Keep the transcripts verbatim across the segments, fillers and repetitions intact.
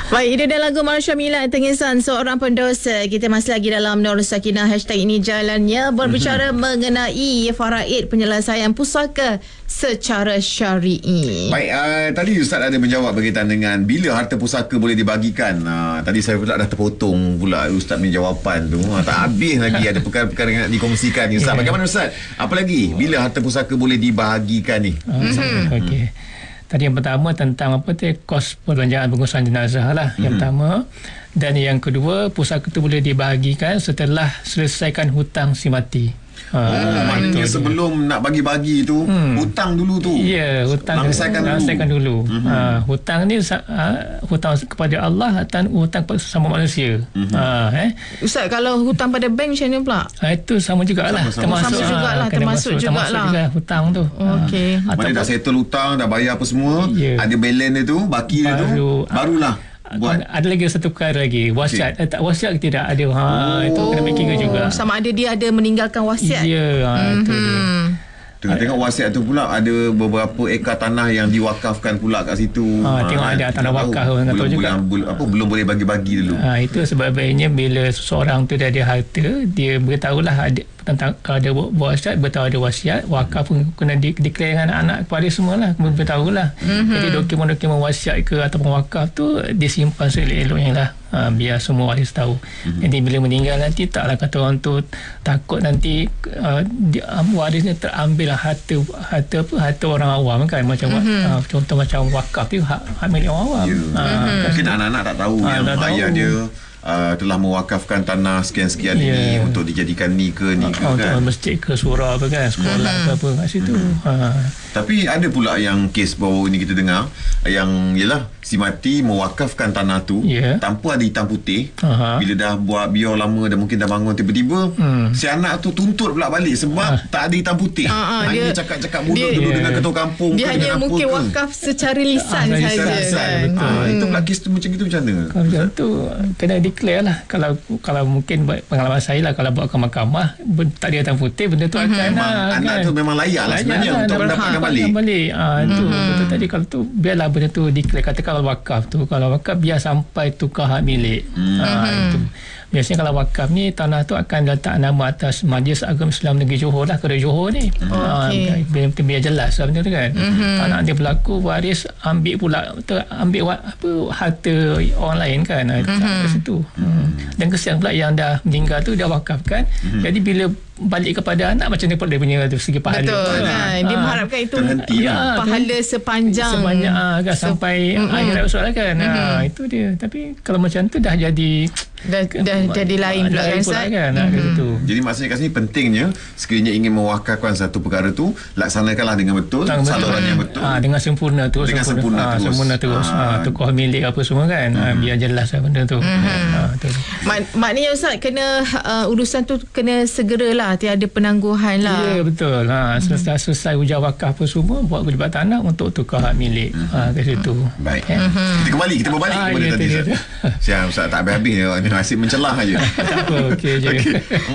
Baik, itu dia lagu Marsha Mila Tengisan, seorang pendosa. Kita masih lagi dalam Nur Sakinah, hashtag ini jalannya, berbicara mm-hmm. mengenai faraid penyelesaian pusaka secara syar'i. Baik, uh, tadi Ustaz ada menjawab berkaitan dengan bila harta pusaka boleh dibagikan. Uh, tadi saya pula dah terpotong pula Ustaz punya jawapan tu. Uh, tak habis lagi ada perkara-perkara yang nak dikongsikan ni Ustaz. Yeah. Bagaimana Ustaz? Apa lagi? Bila harta pusaka boleh dibahagikan ni? Uh, mm-hmm. Okey. Tadi yang pertama tentang apa tu, kos perbelanjaan pengurusan jenazah lah. Yang mm-hmm. pertama. Dan yang kedua, pusaka itu boleh dibahagikan setelah selesaikan hutang si mati. Ha, oh, maknanya sebelum dia. nak bagi-bagi tu hmm. hutang dulu tu. Ya, hutang langsaikan dulu. Langsaikan dulu. Mm-hmm. Ha, hutang ni uh, hutang kepada Allah dan hutang kepada sesama manusia. Mm-hmm. Ha, eh. Ustaz, kalau hutang pada bank macam mana pula? Ha, itu sama jugalah. Sama, sama, sama jugalah, termasuk jugalah. Termasuk juga hutang tu. Okey. Ha. Mana dah settle hutang, dah bayar apa semua, yeah. ada balance dia tu, baki dia tu, barulah buat. Ada lagi satu perkara lagi, wasiat. Okay. Eh, tak wasiat ke tidak ada. Ha, oh. Itu kena fikir juga. Sama ada dia ada meninggalkan wasiat. Ya, ha, mm-hmm. itu dia. Tengok-tengok wasiat tu pula ada beberapa ekar tanah yang diwakafkan pula kat situ. Ha, tengok ha, ada tanah wakaf orang tahu juga. Belum, apa, belum boleh bagi-bagi dulu. Ha, itu sebabnya bila seseorang tu dah ada harta, dia beritahulah ada tentang kalau ada wasiat, beritahu ada wasiat, wakaf pun kena di, declare dengan anak-anak kepada semualah, beritahulah. Mm-hmm. Jadi dokumen-dokumen wasiat ke ataupun wakaf tu disimpan selelok-eloknya lah. Ha, biar semua waris tahu. Mm-hmm. Jadi bila meninggal nanti taklah kata orang tu takut nanti uh, di, um, warisnya terambil harta harta apa harta orang awam kan, macam mm-hmm. uh, contoh macam wakaf tu hak, hak milik orang awam. Yeah. Ha, mm-hmm. Mungkin anak-anak tak tahu ha, yang ayah dia Uh, telah mewakafkan tanah sekian-sekian yeah. ini untuk dijadikan ni ke ni ke, untuk kan, masjid ke surau apa kan, sekolah mm-hmm. ke apa kat situ. Mm-hmm. ha. Tapi ada pula yang kes baru ini kita dengar yang ialah si mati mewakafkan tanah tu yeah. tanpa ada hitam putih. uh-huh. Bila dah buat biar lama dan mungkin dah bangun, tiba-tiba mm. si anak tu tuntut pula balik sebab uh. tak ada hitam putih. uh-huh. Dia cakap-cakap mulut dia, dulu yeah. dengan ketua kampung, dia hanya mungkin ke? wakaf secara lisan uh, saja kan? Betul. Uh, itu pula kes tu macam itu macam mana? Kalau macam tu kena declare lah. Kalau kalau mungkin pengalaman saya lah, kalau buat ke mahkamah tak ada hitam putih, benda tu akan memang, lah, anak kan? tu memang layak lah sebenarnya lah, untuk mendapatkan balik, balik. Ha, hmm. tu betul tadi. Kalau tu biarlah benda tu declare. Kata kalau wakaf tu, kalau wakaf biar sampai tukar hak milik. hmm. ha, itu biasanya kalau wakaf ni tanah tu akan letak nama atas Majlis Agama Islam Negeri Johor lah, Kedai Johor ni. Okay. Ha, biar, biar jelas lah benda tu kan. mm-hmm. Anak dia berlaku, waris ambil pula tu, ambil apa harta orang lain kan. mm-hmm. Kat situ. hmm. Dan kesian pula yang dah meninggal tu dah wakafkan. mm-hmm. Jadi bila balik kepada anak, macam dia punya tu segi pahala. Betul kan. Ha. Dia mengharapkan itu ya, pahala sepanjang sebanyak ha, kan, se- sampai mm-hmm. akhirat usul kan. Mm-hmm. Ha, itu dia. Tapi kalau macam tu dah jadi dah, dah jadi lain pula kan, Ustaz. Kan, mm-hmm. Jadi maksudnya kat sini pentingnya sekiranya ingin mewakafkan satu perkara tu, laksanakanlah dengan betul, saluran yang betul. Ha, dengan sempurna tu, dengan sempurna, sempurna ha, terus. Sempurna terus. Ha, ha, tukar milik apa semua kan. Mm-hmm. Ha, biar jelas lah benda tu. Mm-hmm. Ha, Mak- maknanya Ustaz kena uh, urusan tu kena segeralah, tiada penangguhan lah. Ya, betul. Ha, selesai, selesai ujar wakaf apa semua, buat kejibat tanah untuk tukar hak milik. Mm-hmm. Ha, ke situ. Baik. Ya. Mm-hmm. Kita kembali, kita berbalik ha, kepada ya, tadi. Siap, Ustaz tak habis-habis ni, asyik mencelah aja. Tak apa, okey je. Okey.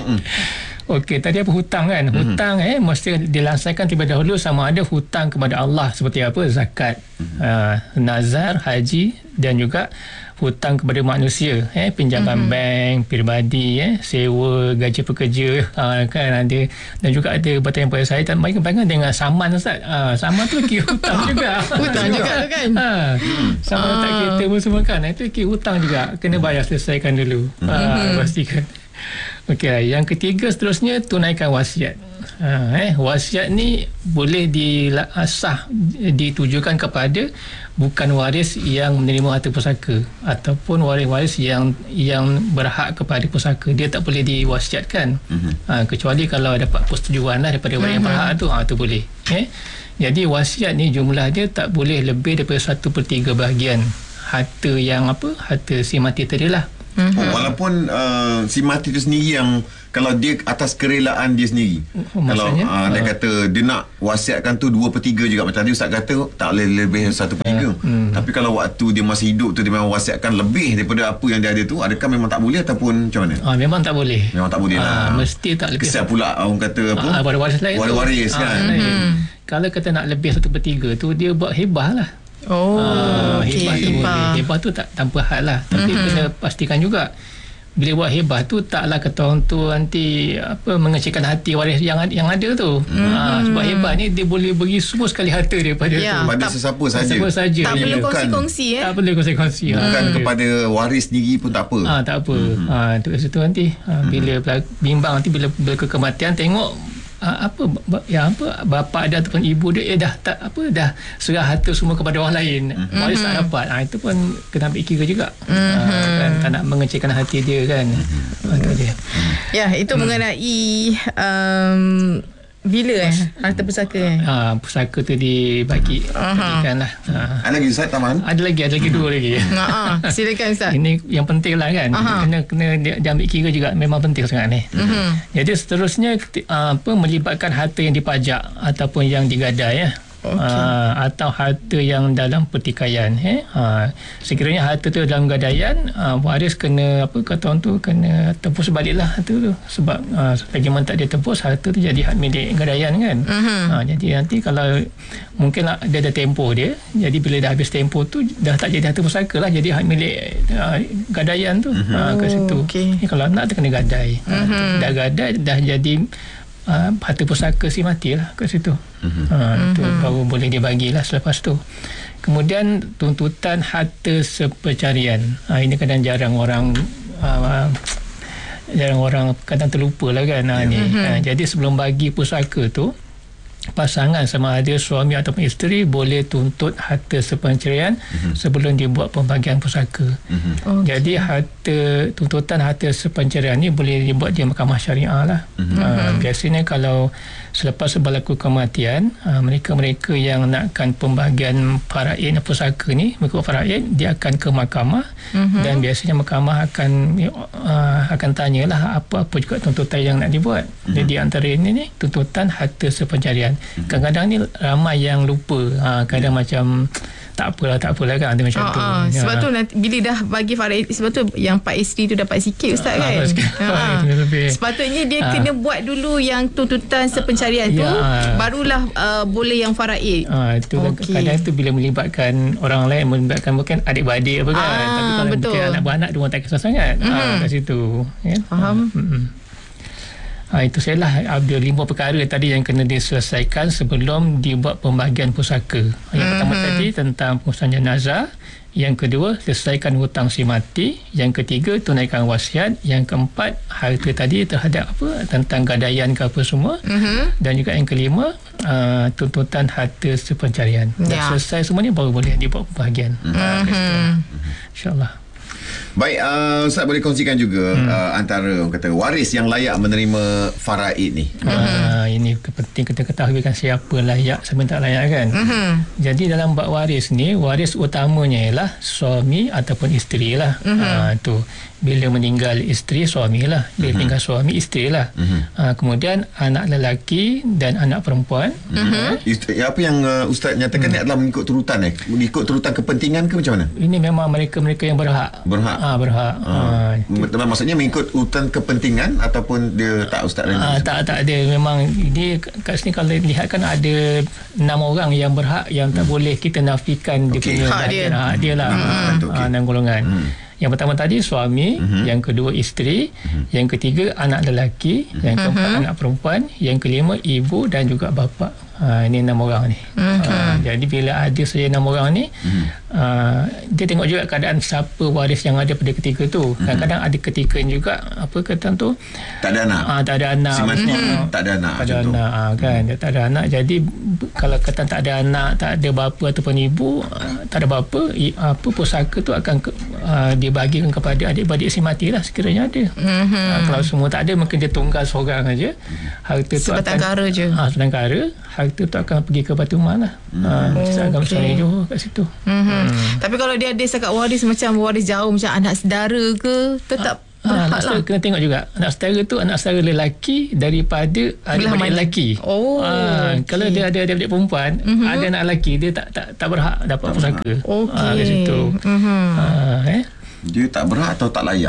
Okey, tadi apa hutang kan? Mm-hmm. Hutang eh mesti dilaksanakan terlebih dahulu, sama ada hutang kepada Allah seperti apa, zakat, mm-hmm. uh, nazar, haji, dan juga hutang kepada manusia, eh pinjaman mm-hmm. bank, peribadi, eh sewa, gaji pekerja, ha, kan ada. Dan juga ada pertanyaan pada saya, tak baik bayangkan dengan saman, Ustaz. Ha, saman tu kira hutang juga. Hutang juga kan. Ha, sama letak kereta pun semua kan. Itu kira hutang juga. Kena bayar, selesaikan dulu. Ha, mm-hmm. pastikan. Okey, yang ketiga seterusnya tunaikan wasiat. Ha, eh wasiat ni boleh diasah ditujukan kepada bukan waris yang menerima harta pusaka ataupun waris-waris yang yang berhak kepada pusaka. Dia tak boleh diwasiatkan. Mm-hmm. Ha, kecuali kalau dapat persetujuan lah daripada orang mm-hmm. yang berhak tu, ha, tu boleh. Eh jadi wasiat ni jumlah dia tak boleh lebih daripada satu per tiga bahagian harta yang apa harta si mati tadi lah. Mm-hmm. Oh, walaupun uh, si mati tu sendiri yang kalau dia atas kerelaan dia sendiri. Oh, kalau uh, dia uh, kata dia nak wasiatkan tu dua per tiga juga, macam tadi Ustaz kata tak boleh lebih satu per tiga. Uh, mm. Tapi kalau waktu dia masih hidup tu dia memang wasiatkan lebih daripada apa yang dia ada tu, adakah memang tak boleh ataupun macam mana? Uh, memang tak boleh. Memang tak boleh uh, lah. Mesti tak lebih. Kesian pula orang kata apa? Uh, waris lain. Waris-waris kan. Uh, mm-hmm. Kalau kata nak lebih satu per tiga tu, dia buat hebah lah. Oh, Ah, okey. hebah tu Hibah. boleh. Hebah tu tak tanpa had lah. Tapi mm-hmm. kena pastikan juga bila buat hebah tu taklah kata orang tu nanti apa mengecilkan hati waris yang yang ada tu. Mm-hmm. Ah, sebab hebah ni dia boleh bagi semua sekali harta daripada Ya. tu. Pada sesiapa saja. Sesiapa saja. Tak Dia perlu bukan- kongsi-kongsi eh. Tak boleh kongsi-kongsi. Bukan Ah, kepada waris sendiri pun tak apa. Ah, tak apa. Mm-hmm. Ah, tu kat situ nanti ah, bila mm-hmm. bimbang nanti bila bila ke kematian tengok ah, apa ba- ya apa bapa dia ataupun ibu dia eh, dah tak apa dah serah harta semua kepada orang lain. Mm-hmm. Waris tak dapat. Ah, itu pun kena ambil kira juga. Mm-hmm. Ah, kan tak nak mengecilkan hati dia kan. Mm-hmm. Ah, tu dia. Ya, itu hmm. mengenai um, bila eh harta pusaka eh. Ah, pusaka tu dibagi bagikan lah. Ah. Ada lagi Ustaz Taman? Ada lagi, ada lagi dua lagi. Ha, silakan Ustaz. Ini yang penting lah kan. Aha. Kena kena dia, dia ambil kira juga, memang penting sangat ni. Mhm. Jadi seterusnya keti- ah, apa melibatkan harta yang dipajak ataupun yang digadai ya. Okey. Uh, atau harta yang dalam pertikaian eh uh, sekiranya harta tu dalam gadaian uh, waris kena apa kata orang tu kena tebus baliklah harta tu sebab uh, selagi mana tak dia tebus harta tu jadi hak milik gadaian kan. Mhm. Uh, jadi nanti kalau mungkin lah dia ada tempoh dia, jadi bila dah habis tempoh tu dah tak jadi harta pusaka lah, jadi hak milik uh, gadaian tu. Mm-hmm. uh, kat situ. okey. Ni kalau nak tu kena gadai. Mhm. Uh, dah gadai dah jadi Uh, harta pusaka si mati lah kat situ. Mm-hmm. Uh, itu Mhm. baru boleh dibagilah selepas tu. Kemudian tuntutan harta sepercarian. Uh, ini kadang jarang orang uh, jarang orang kadang terlupa lah kan. Uh, ni. Mhm. Uh, jadi sebelum bagi pusaka tu, pasangan sama ada suami ataupun isteri boleh tuntut harta sepercarian mm-hmm. sebelum dibuat pembagian pusaka. Mm-hmm. Okey. Jadi harta tuntutan harta sepercarian ni boleh dibuat di mahkamah syariah lah. Mm-hmm. Uh, biasanya kalau selepas berlaku kematian, uh, mereka-mereka yang nakkan pembagian faraid pusaka ni, mengikut faraid, dia akan ke mahkamah mm-hmm. dan biasanya mahkamah akan uh, akan tanyalah apa-apa juga tuntutan yang nak dibuat. Mm-hmm. Jadi antara ini ni tuntutan harta sepercarian. Mm-hmm. Kadang-kadang ni ramai yang lupa. Ha, kadang mm-hmm. macam tak apalah tak apalah kan dia macam Ah, tu. ah. Sebab Ya. tu nanti, bila dah bagi faraid, sebab tu yang pak isteri tu dapat sikit Ustaz Ah, kan. dapat sikit. Ah. Itu lebih. Sepatutnya dia Ah. kena buat dulu yang tuntutan sepencarian tu, Ya. barulah uh, boleh yang faraid. Ah, itu Okey. kadang tu bila melibatkan orang lain, melibatkan bukan adik-beradik apa kan. Ah, Tapi kalau betul. mungkin anak beranak dia orang tak kisah sangat. Mhm. Ah, kat situ. Ya. Faham. Ah, mm-mm. Ah, itu saya lah ada lima perkara tadi yang kena diselesaikan sebelum dibuat pembagian pusaka. Yang mm-hmm. pertama tadi tentang pengurusan jenazah. Yang kedua, selesaikan hutang si mati. Yang ketiga, tunaikan wasiat. Yang keempat, harta tadi terhadap apa tentang gadaian ke apa semua. Mhm. Dan juga yang kelima, uh, tuntutan harta sepencarian. Dah Ya. selesai semua ni baru boleh dibuat pembahagian. Mhm. InsyaAllah. Baik, uh, Ustaz boleh kongsikan juga hmm. uh, antara orang kata waris yang layak menerima faraid ni. Uh, ini penting kita ketahui kan siapa layak, siapa tak layak kan. Mhm. Jadi dalam bab waris ni, waris utamanya ialah suami ataupun isteri lah. Mhm. Uh, tu bila meninggal isteri, suami lah. Bila Mhm. meninggal suami, isteri lah. Mhm. Uh, kemudian anak lelaki dan anak perempuan. Mm-hmm. Ist- apa yang uh, Ustaz nyatakan hmm. ni adalah mengikut turutan eh? Mengikut turutan kepentingan ke macam mana? Ini memang mereka-mereka yang berhak. Berhak. Ah, berhak. Uh, Ah, maksudnya mengikut urutan kepentingan ataupun dia tak Ustaz Ah, Rani? tak tak ada, memang dia kat sini kalau lihat kan ada enam orang yang berhak yang tak Hmm. boleh kita nafikan dia Okey. punya Hak dia. bahagian. Hak dia lah. Hmm, betul, okey. Ah, enam golongan. Hmm. Yang pertama tadi suami, Mhm. yang kedua isteri, yang ketiga anak lelaki, yang keempat Mhm. anak perempuan, yang kelima ibu dan juga bapa. Ha, ini enam orang ni. Mhm. Ha, jadi bila ada saja enam orang ni, Mhm. uh, dia tengok juga keadaan siapa waris yang ada pada ketika tu. Kadang-kadang ada ketika juga apa kata tu Tak ada anak. ah tak ada anak. Si mati Ah, tak ada anak. tak ada macam tu. anak ah, kan dia tak ada anak, jadi b- kalau kata tak ada anak, tak ada bapa ataupun ibu, ah, tak ada bapa, i- apa pusaka tu akan ke, ah, dibagikan kepada adik-beradik si mati lah sekiranya ada. Mhm. Ah, kalau semua tak ada, mungkin dia tunggal seorang aja, harta tu Sebatang akan kara je. ah, sebatang kara, harta tu akan pergi ke Batu Mal lah. Ah, Oh, Agama okey. Syariah Johor kat situ. Mhm. Tapi kalau dia ada sekat waris macam waris jauh, macam anak saudara ke, tetap Ah, berhak anak lah. saudara kena tengok juga. Anak saudara tu anak saudara lelaki daripada adik-beradik mana? lelaki. Oh, Ah, okey. kalau dia ada adik-beradik perempuan, Mhm. ada anak lelaki, dia tak tak tak berhak dapat pusaka. Okey. Ah, kat situ. Mhm. Ah, eh. Dia tak berhak atau tak layak?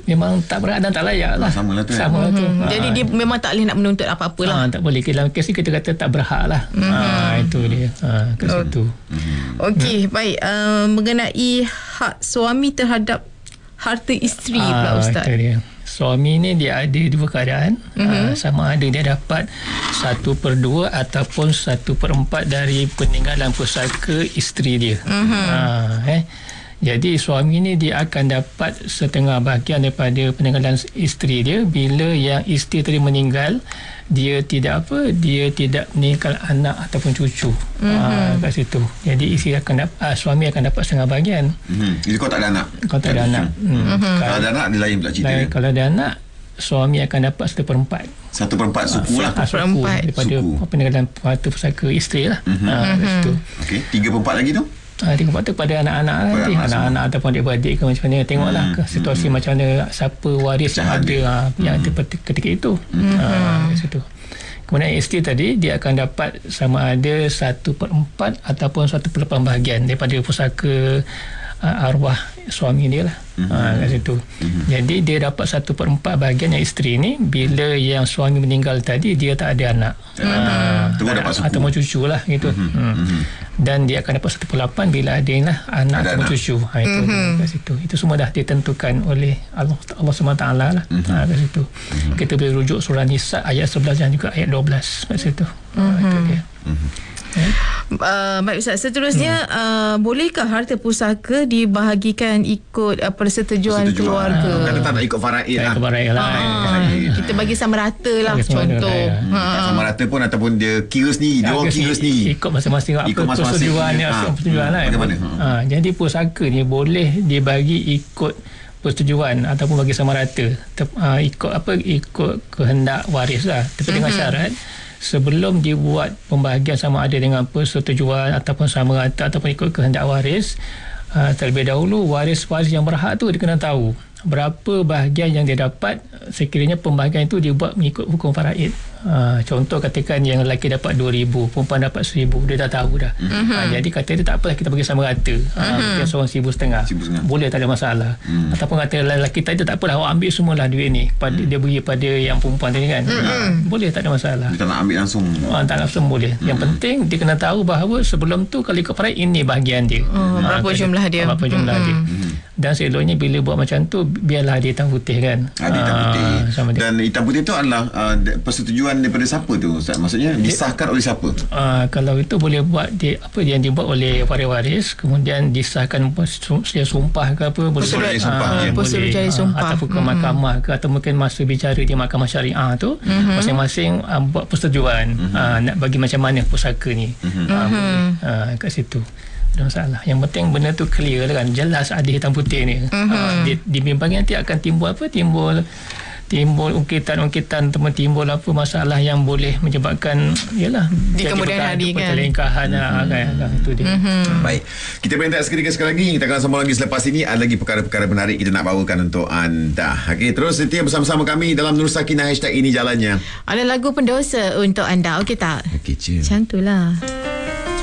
memang tak berat dan tak layak lah. Sama lah tu. Sama Mm-hmm. tu. Jadi Ha. dia memang tak boleh nak menuntut apa-apa lah. Ha, tak boleh. Dalam kes ni kita kata tak berhak lah. Mm-hmm. Ha, itu dia. Ha, kat Oh. situ. Okey, baik. Uh, mengenai hak suami terhadap harta isteri Ah, pula Ustaz. Itu dia. Suami ni dia ada dua keadaan. Mm-hmm. Uh, sama ada dia dapat satu per dua ataupun satu per empat dari peninggalan pusaka isteri dia. Mm-hmm. Uh, eh. Jadi suami ni dia akan dapat setengah bahagian daripada peninggalan isteri dia bila yang isteri tadi meninggal, dia tidak apa dia tidak meninggal anak ataupun cucu. Mm-hmm. uh, kat situ. Jadi isteri akan dapat, uh, suami akan dapat setengah bahagian. Mm-hmm. Jadi kau tak ada anak? Kalau tak ada anak. Hmm. Mm-hmm. Kalau ada anak dia lain pula cerita Lain, dia. kalau ada anak, suami akan dapat satu per empat. Satu per empat suku lah. Ah, suku Perempat. daripada Suku. peninggalan harta pusaka isteri lah. Mhm. Ah, kat situ. Okey, tiga per empat lagi tu? Ah, tiga per empat tu pada anak-anak Pada nanti. anak Anak-anak ataupun adik-beradik ke macam mana. Tengoklah ke situasi macam mana, siapa waris yang Pecahan ada dia. ah, yang ada pada ketika itu. Ah, kat situ. Kemudian isteri tadi dia akan dapat sama ada satu per empat ataupun satu per lapan bahagian daripada pusaka uh, arwah suami dia lah. Mm-hmm. Uh, kat situ. Mm-hmm. Jadi dia dapat satu per empat bahagian yang isteri ni bila yang suami meninggal tadi dia tak ada anak. Mm-hmm. Uh, Terus dapat suku. atau cucu lah gitu. Mm-hmm. Hmm. Mm-hmm. Dan dia akan dapat satu per lapan bila ada lah anak Ada atau anak. cucu. Ha, itu mm-hmm. kat situ. Itu semua dah ditentukan oleh Allah Allah subhanahu wa taala lah. Mm-hmm. Ha, kat situ. Mm-hmm. Kita boleh rujuk surah Nisa ayat sebelas dan juga ayat dua belas kat situ. Mm-hmm. Ha, itu dia. Mm-hmm. Ya. Uh, baik Ustaz, seterusnya hmm. uh, bolehkah harta pusaka dibahagikan ikut uh, persetujuan, Persetujuan. keluarga? Kata tak nak ikut faraid lah. Ikut faraid lah. Ah, kita bagi sama rata lah Bagi sama contoh. rata, ya. Tak sama rata pun ataupun dia kira sendiri. Dia orang kira sendiri. Ikut masing-masing apa Ikut masing-masing. persetujuan ni, Ha. persetujuan lah. Bagaimana? Ha, jadi pusaka ni boleh dibagi ikut persetujuan ataupun bagi sama rata. Tep, uh, ikut apa ikut kehendak waris lah. Tapi dengan Mhm. syarat sebelum dibuat pembahagian sama ada dengan persetujuan ataupun sama rata ataupun ikut kehendak waris, uh, terlebih dahulu waris-waris yang berhak tu dia kena tahu berapa bahagian yang dia dapat sekiranya pembahagian itu dibuat mengikut hukum faraid. Uh, contoh katakan yang lelaki dapat dua ribu, perempuan dapat seribu, dia dah tahu dah. Mm-hmm. Uh, jadi kata dia tak apalah kita bagi sama rata. Uh, mm-hmm. Mungkin seorang seribu setengah. Seribu setengah. Boleh, tak ada masalah. Mm. Ataupun kata lelaki tadi tak apalah, awak ambil semualah duit ni. Pada, mm. Dia bagi pada yang perempuan tadi kan. Mm-hmm. Uh, boleh, tak ada masalah. Dia tak nak ambil langsung. Uh, tak langsung boleh. Mm-hmm. Yang penting dia kena tahu bahawa sebelum tu kalau ikut faraid ini bahagian dia. Oh, Uh, berapa jumlah dia? Berapa jumlah Mm-hmm. dia. Mm-hmm. Dan seloknya bila buat macam tu biarlah dia hitam putih kan. Ada hitam putih. Ah, sama dia. Dan hitam putih tu adalah uh, persetujuan daripada siapa tu Ustaz? Maksudnya disahkan oleh siapa? Uh, kalau itu boleh buat dia, apa yang dibuat oleh waris-waris, kemudian disahkan dia sumpah ke apa, boleh Persetujuan sumpah, Ah, ya. boleh. Persetujuan Ah, sumpah. ataupun ke mahkamah ke, atau mungkin masa bicara di mahkamah syariah tu, mm-hmm. masing-masing uh, buat persetujuan mm-hmm. uh, nak bagi macam mana pusaka ni. Mm-hmm. Uh, boleh. Uh, kat situ ada masalah. Yang penting benda tu clear lah kan, jelas ada hitam putih ni. Mm-hmm. Uh, di, di bimbang nanti akan timbul apa, timbul timbul ungkitan-ungkitan ataupun timbul apa masalah yang boleh menyebabkan yalah Di kemudian hari kan. pertelingkahan mm-hmm. kan, kan itu dia. Mm-hmm. Baik. Kita berehat seketika sekali lagi. Kita akan sambung lagi selepas ini. Ada lagi perkara-perkara menarik kita nak bawakan untuk anda. Okey, terus setia bersama-sama kami dalam Nur Sakinah hashtag ini jalannya. Ada lagu pendosa untuk anda. Okey tak? Okey, je. Macam tu lah.